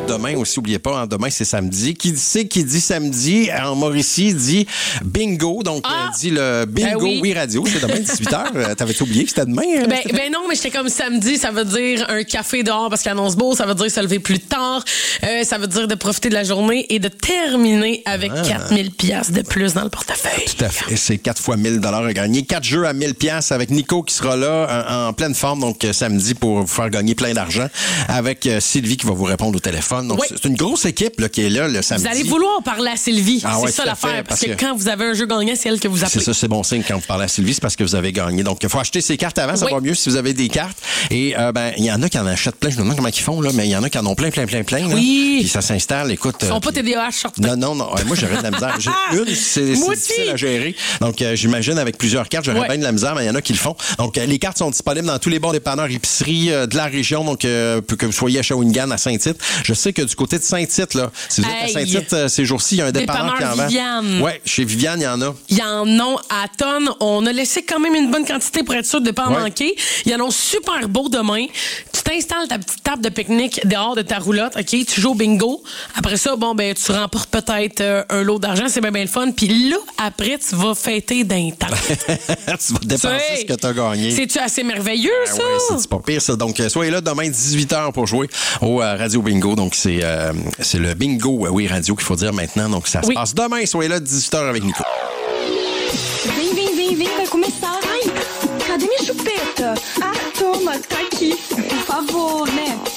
demain aussi, n'oubliez pas, demain c'est samedi. Qui dit samedi en Mauricie dit bingo. Donc, dit le bingo oui radio. C'est demain 18h. T'avais-tu oublié que c'était demain? Ben non, mais j'étais comme samedi, ça veut dire un café dehors parce qu'il annonce beau, ça veut dire se lever plus tard, ça veut dire de profiter de la journée et de terminer avec 4000 piastres de plus dans le portefeuille. Tout à fait. C'est 4 fois 1000 $ à gagner. 4 jeux à 1000 piastres avec Nico qui sera là en pleine forme, donc samedi pour vous faire gagner plein d'argent avec Sylvie qui va vous répondre au téléphone. Donc, c'est une grosse équipe là, qui est là le samedi. Vous allez vouloir parler à Sylvie. C'est ça l'affaire. Parce que quand vous avez un jeu gagnant, c'est elle que vous appelez. C'est ça, c'est bon signe quand vous parlez à Sylvie, c'est parce que vous avez gagné. Donc, il faut acheter ses cartes avant, ça va mieux si vous avez des cartes. Et il y en a qui en achètent plein. Je me demande comment ils font, là, mais il y en a qui en ont plein. Là. Oui. Puis ça s'installe. Écoute. Ils sont pas TDAH, sortent. Non. Moi, j'aurais de la misère. J'ai une, c'est difficile à gérer. Donc, j'imagine avec plusieurs cartes, j'aurais bien de la misère, mais il y en a qui le font. Donc, les cartes sont disponibles dans tous les bons dépanneurs épiceries de la région. Donc, que vous soyez à Shawinigan, à Saint-Tite. Je sais que du côté de Saint-Tite, là, si vous êtes à Saint-Tite ces jours-ci, il y a un dépanneur qui en vend. Viviane. Oui, chez Viviane, il y en a. Il y en a à tonnes. On a laissé quand même une bonne quantité pour être sûr de ne pas en manquer. Il y en a super beau demain. Tu t'installes ta petite table de pique-nique dehors de ta roulotte, OK? Tu joues au bingo. Après ça, tu remportes peut-être un lot d'argent. C'est bien le fun. Puis là, après, tu vas fêter d'un temps. Tu vas dépenser ce que tu as gagné. C'est-tu assez merveilleux, ça? Oui, c'est pas pire, ça. Donc, soyez là demain, 18h pour jouer au Radio Bingo. Donc, c'est le bingo, radio qu'il faut dire maintenant. Donc, ça se passe demain. Soyez là, 18h avec Nico. Vem, vai começar. Ai, cadê minha chupeta? Ah, toma, tá aqui. Por favor, né?